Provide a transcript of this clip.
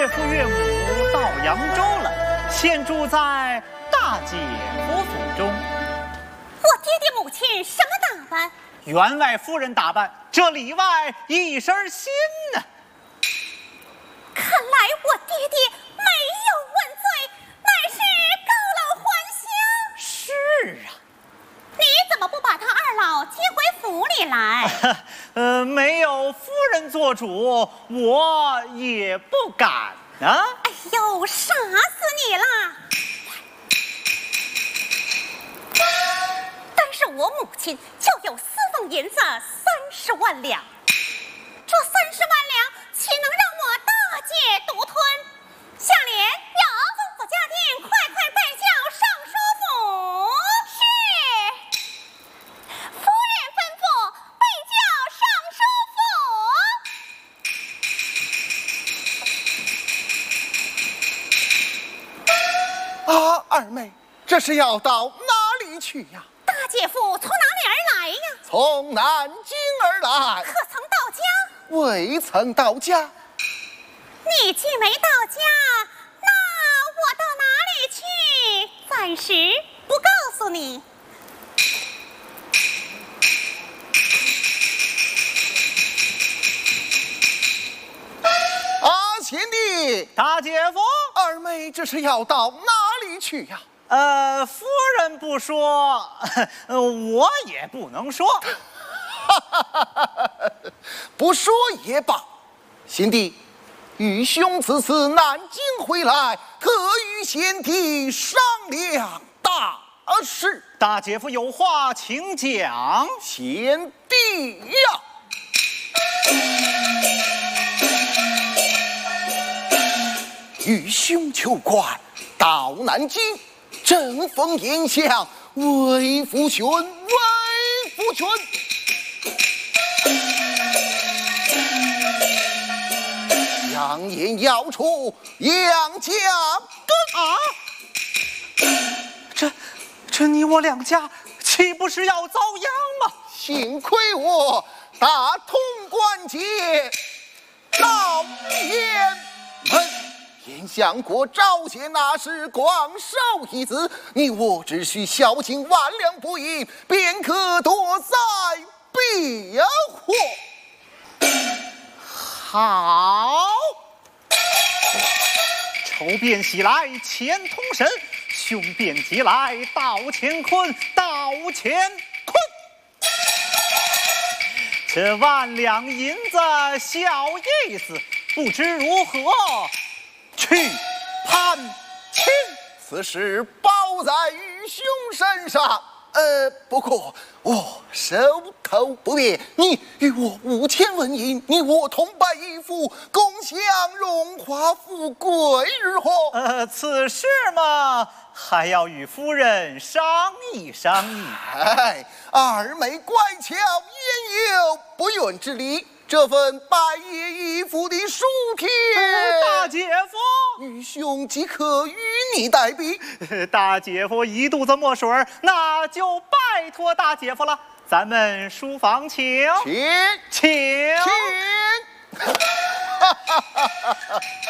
岳父岳母到扬州了，现住在大姐夫府中。 我爹爹母亲什么打扮？ 员外夫人打扮，这里外一身新呢。 看来我爹爹没有问罪，乃是告老还乡。 是啊。 你怎么不把他二老接回府里来？ 没有夫人做主，我也不敢啊。 哎呦，傻死你啦！但是我母亲就有私房银子30万两，这30万两岂能让我大姐独吞？下联有吩咐家丁快快拜叫上书府。是。夫人吩咐备叫上书府。啊，二妹，这是要到哪里去呀？ 大姐夫从哪里而来呀？ 从南京而来。 可曾到家？ 未曾到家。 你既没到家，那我到哪里去？暂时不告诉你。 贤弟， 大姐夫， 二妹这是要到哪里去呀？ 夫人不说，我也不能说。 不说也罢。贤弟，愚兄此次南京回来，特与贤弟商量大事。 大姐夫有话请讲。 贤弟呀，愚兄求官到南京，振风言相，为夫君，为夫君。扬言要出杨家根啊！这你我两家岂不是要遭殃吗？ 幸亏我打通关节到雁门，燕相国召见那是广收一子，你我只需孝敬万两不银，便可躲灾避祸。 好，筹变喜来乾通神，凶变吉来道乾坤，道乾坤。这万两银子小意思，不知如何去攀亲。 此事包在愚兄身上。不过我手头不便，你与我5000纹银，你我同拜一夫，共享荣华富贵，如何？ 此事嘛，还要与夫人商议商议。 哎，二妹乖巧，焉有不愿之理？这份拜谒义父的书帖， 大姐夫， 愚兄即可与你代笔。 大姐夫一肚子墨水，那就拜托大姐夫了。咱们书房请， 请。 请。